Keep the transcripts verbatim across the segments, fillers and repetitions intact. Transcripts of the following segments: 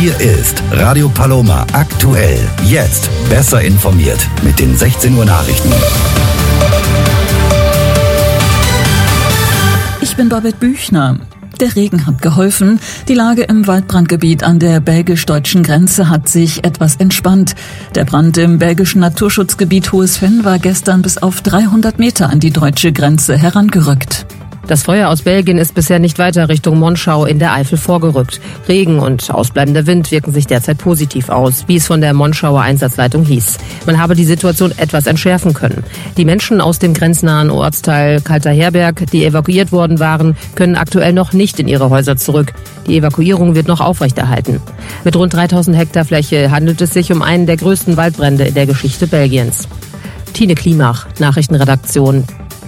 Hier ist Radio Paloma aktuell. Jetzt besser informiert mit den sechzehn Uhr Nachrichten. Ich bin Babette Büchner. Der Regen hat geholfen. Die Lage im Waldbrandgebiet an der belgisch-deutschen Grenze hat sich etwas entspannt. Der Brand im belgischen Naturschutzgebiet Hohes Venn war gestern bis auf dreihundert Meter an die deutsche Grenze herangerückt. Das Feuer aus Belgien ist bisher nicht weiter Richtung Monschau in der Eifel vorgerückt. Regen und ausbleibender Wind wirken sich derzeit positiv aus, wie es von der Monschauer Einsatzleitung hieß. Man habe die Situation etwas entschärfen können. Die Menschen aus dem grenznahen Ortsteil Kalter Herberg, die evakuiert worden waren, können aktuell noch nicht in ihre Häuser zurück. Die Evakuierung wird noch aufrechterhalten. Mit rund dreitausend Hektar Fläche handelt es sich um einen der größten Waldbrände in der Geschichte Belgiens. Tine Klimach, Nachrichtenredaktion.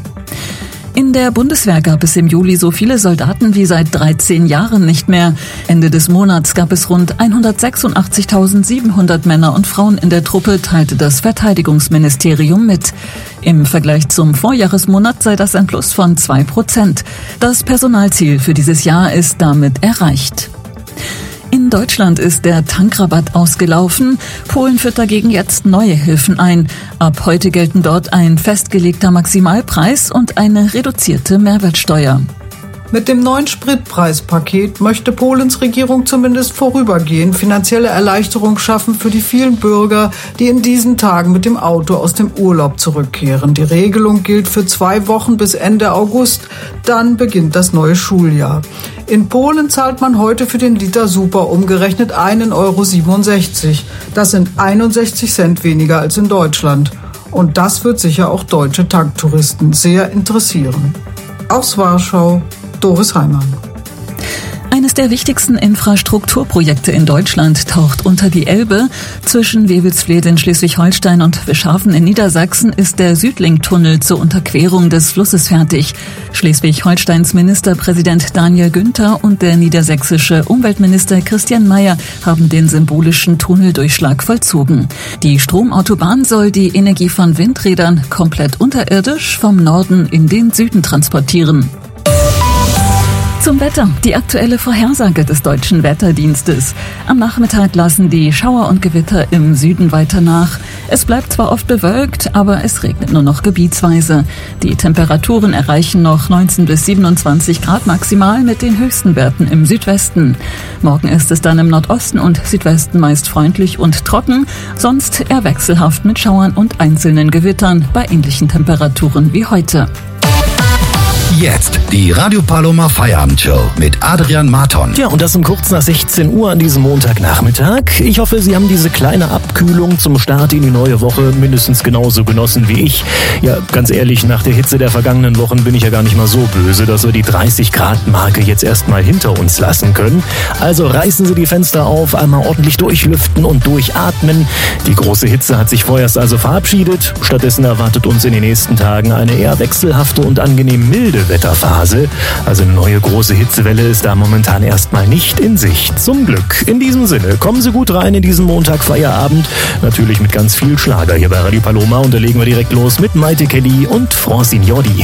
In der Bundeswehr gab es im Juli so viele Soldaten wie seit dreizehn Jahren nicht mehr. Ende des Monats gab es rund hundertsechsundachtzigtausendsiebenhundert Männer und Frauen in der Truppe, teilte das Verteidigungsministerium mit. Im Vergleich zum Vorjahresmonat sei das ein Plus von zwei Prozent. Das Personalziel für dieses Jahr ist damit erreicht. In Deutschland ist der Tankrabatt ausgelaufen. Polen führt dagegen jetzt neue Hilfen ein. Ab heute gelten dort ein festgelegter Maximalpreis und eine reduzierte Mehrwertsteuer. Mit dem neuen Spritpreispaket möchte Polens Regierung zumindest vorübergehend finanzielle Erleichterung schaffen für die vielen Bürger, die in diesen Tagen mit dem Auto aus dem Urlaub zurückkehren. Die Regelung gilt für zwei Wochen bis Ende August. Dann beginnt das neue Schuljahr. In Polen zahlt man heute für den Liter Super umgerechnet einen Euro siebenundsechzig. Das sind einundsechzig Cent weniger als in Deutschland. Und das wird sicher auch deutsche Tanktouristen sehr interessieren. Aus Warschau, Doris Heimann. Eines der wichtigsten Infrastrukturprojekte in Deutschland taucht unter die Elbe. Zwischen Wewelsfleth in Schleswig-Holstein und Wischhafen in Niedersachsen ist der Südlink-Tunnel zur Unterquerung des Flusses fertig. Schleswig-Holsteins Ministerpräsident Daniel Günther und der niedersächsische Umweltminister Christian Mayer haben den symbolischen Tunneldurchschlag vollzogen. Die Stromautobahn soll die Energie von Windrädern komplett unterirdisch vom Norden in den Süden transportieren. Zum Wetter, die aktuelle Vorhersage des Deutschen Wetterdienstes. Am Nachmittag lassen die Schauer und Gewitter im Süden weiter nach. Es bleibt zwar oft bewölkt, aber es regnet nur noch gebietsweise. Die Temperaturen erreichen noch neunzehn bis siebenundzwanzig Grad maximal mit den höchsten Werten im Südwesten. Morgen ist es dann im Nordosten und Südwesten meist freundlich und trocken, sonst eher wechselhaft mit Schauern und einzelnen Gewittern bei ähnlichen Temperaturen wie heute. Jetzt die Radio Paloma Feierabendshow mit Adrian Marton. Ja, und das um kurz nach sechzehn Uhr an diesem Montagnachmittag. Ich hoffe, Sie haben diese kleine Abkühlung zum Start in die neue Woche mindestens genauso genossen wie ich. Ja, ganz ehrlich, nach der Hitze der vergangenen Wochen bin ich ja gar nicht mal so böse, dass wir die dreißig Grad Marke jetzt erstmal hinter uns lassen können. Also reißen Sie die Fenster auf, einmal ordentlich durchlüften und durchatmen. Die große Hitze hat sich vorerst also verabschiedet. Stattdessen erwartet uns in den nächsten Tagen eine eher wechselhafte und angenehm milde Wetterphase. Also eine neue große Hitzewelle ist da momentan erstmal nicht in Sicht. Zum Glück. In diesem Sinne, kommen Sie gut rein in diesen Montag-Feierabend. Natürlich mit ganz viel Schlager hier bei Radio Paloma. Und da legen wir direkt los mit Maite Kelly und Francine Jordi.